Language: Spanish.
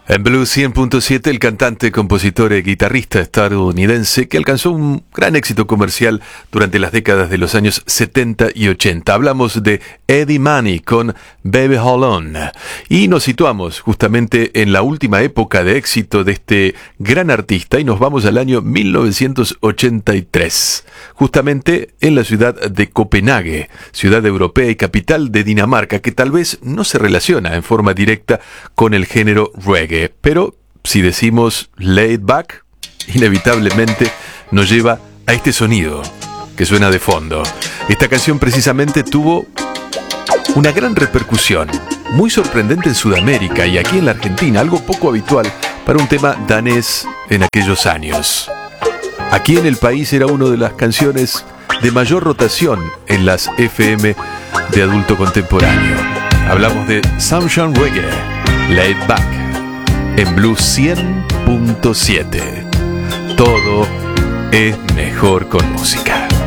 En Blues 100.7, el cantante, compositor y guitarrista estadounidense que alcanzó un gran éxito comercial durante las décadas de los años 70 y 80. Hablamos de Eddie Money con Baby Hold On. Y nos situamos justamente en la última época de éxito de este gran artista y nos vamos al año 1983. Justamente en la ciudad de Copenhague, ciudad europea y capital de Dinamarca, que tal vez no se relaciona en forma directa con el género reggae. Pero si decimos laid back, inevitablemente nos lleva a este sonido que suena de fondo. Esta canción precisamente tuvo una gran repercusión, muy sorprendente en Sudamérica y aquí en la Argentina, algo poco habitual para un tema danés en aquellos años. Aquí en el país era una de las canciones de mayor rotación en las FM de adulto contemporáneo. Hablamos de Sunshine Reggae, Laid Back, en Blues 100.7. Todo es mejor con música.